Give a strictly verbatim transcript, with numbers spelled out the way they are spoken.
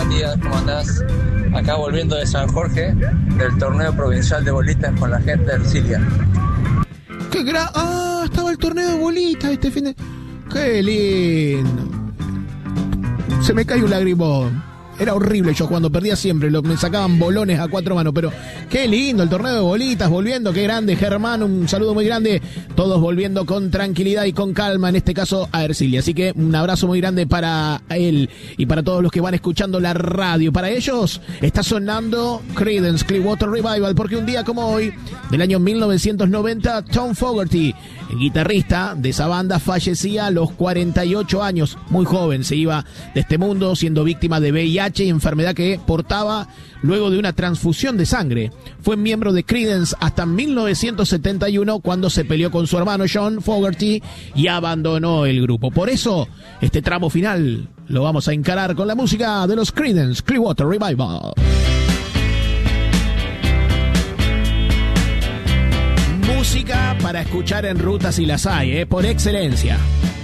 Matías, ¿cómo andás? Acá volviendo de San Jorge, del torneo provincial de bolitas con la gente de Ercilia. ¡Qué gra... Ah, estaba el torneo de bolitas este fin de... ¡Qué lindo! Se me cae un lagrimón. Era horrible yo cuando perdía siempre, lo, me sacaban bolones a cuatro manos, pero qué lindo el torneo de bolitas, volviendo, qué grande, Germán, un saludo muy grande, todos volviendo con tranquilidad y con calma, en este caso a Ercilia, así que un abrazo muy grande para él y para todos los que van escuchando la radio. Para ellos está sonando Creedence Clearwater Revival, porque un día como hoy, del año mil novecientos noventa, Tom Fogerty, el guitarrista de esa banda, fallecía a los cuarenta y ocho años, muy joven, se iba de este mundo siendo víctima de V I H, enfermedad que portaba luego de una transfusión de sangre. Fue miembro de Creedence hasta mil novecientos setenta y uno, cuando se peleó con su hermano John Fogerty y abandonó el grupo. Por eso, este tramo final lo vamos a encarar con la música de los Creedence Clearwater Revival. Música para escuchar en rutas si las hay, ¿eh? Por excelencia.